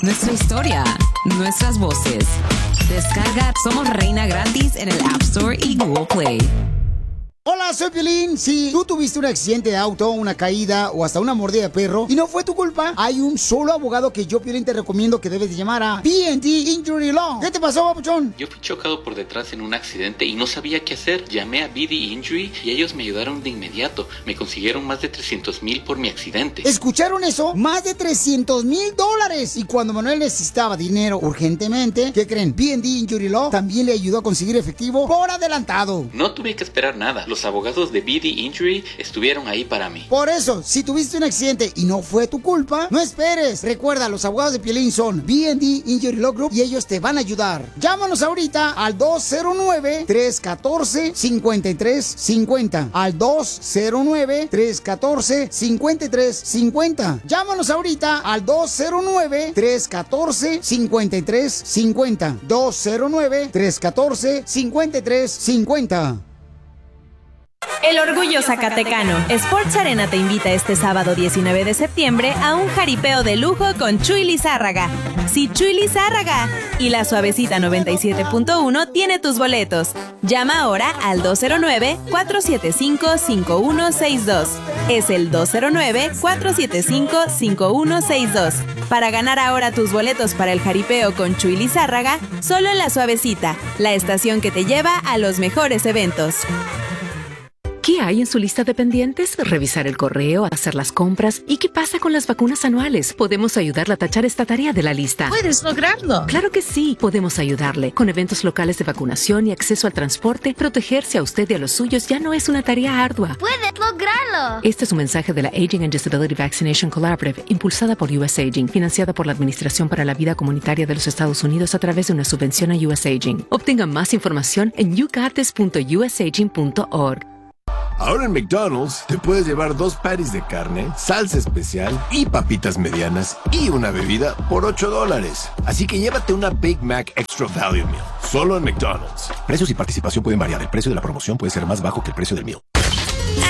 nuestra historia, nuestras voces. Descarga Somos Reina gratis en el App Store y Google Play. Hola, soy Piolín. Si tú tuviste un accidente de auto, una caída o hasta una mordida de perro y no fue tu culpa, hay un solo abogado que yo, Piolín, te recomiendo que debes de llamar a B&D Injury Law. ¿Qué te pasó, papuchón? Yo fui chocado por detrás en un accidente y no sabía qué hacer. Llamé a B&D Injury y ellos me ayudaron de inmediato. Me consiguieron más de $300,000 por mi accidente. ¿Escucharon eso? Más de $300,000. Y cuando Manuel necesitaba dinero urgentemente, ¿qué creen? B&D Injury Law también le ayudó a conseguir efectivo por adelantado. No tuve que esperar nada. Los abogados de B&D Injury estuvieron ahí para mí. Por eso, si tuviste un accidente y no fue tu culpa, no esperes. Recuerda, los abogados de Piolín son B&D Injury Law Group y ellos te van a ayudar. Llámanos ahorita al 209-314-5350. Al 209-314-5350. Llámanos ahorita al 209-314-5350. 209-314-5350. El Orgullo Zacatecano. Sports Arena te invita este sábado 19 de septiembre a un jaripeo de lujo con Chuy Lizárraga. Sí, Chuy Lizárraga. Y la Suavecita 97.1 tiene tus boletos. Llama ahora al 209-475-5162. Es el 209-475-5162. Para ganar ahora tus boletos para el jaripeo con Chuy Lizárraga, solo en la Suavecita, la estación que te lleva a los mejores eventos. ¿Qué hay en su lista de pendientes? Revisar el correo, hacer las compras. ¿Y qué pasa con las vacunas anuales? Podemos ayudarle a tachar esta tarea de la lista. ¿Puedes lograrlo? Claro que sí. Podemos ayudarle. Con eventos locales de vacunación y acceso al transporte, protegerse a usted y a los suyos ya no es una tarea ardua. ¡Puedes lograrlo! Este es un mensaje de la Aging and Disability Vaccination Collaborative, impulsada por US Aging, financiada por la Administración para la Vida Comunitaria de los Estados Unidos a través de una subvención a US Aging. Obtenga más información en yougotis.usaging.org. Ahora en McDonald's te puedes llevar 2 patties de carne, salsa especial y papitas medianas y una bebida por $8. Así que llévate una Big Mac Extra Value Meal, solo en McDonald's. Precios y participación pueden variar. El precio de la promoción puede ser más bajo que el precio del meal.